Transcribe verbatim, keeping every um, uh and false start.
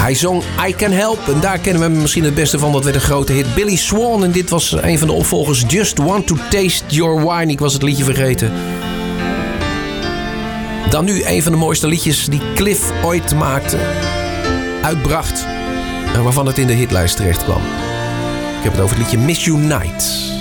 Hij zong I Can Help en daar kennen we hem misschien het beste van. Dat werd een grote hit. Billy Swan en dit was een van de opvolgers. Just Want to Taste Your Wine. Ik was het liedje vergeten. Dan nu een van de mooiste liedjes die Cliff ooit maakte. Uitbracht. En waarvan het in de hitlijst terecht kwam. Ik heb het over het liedje Miss You Night.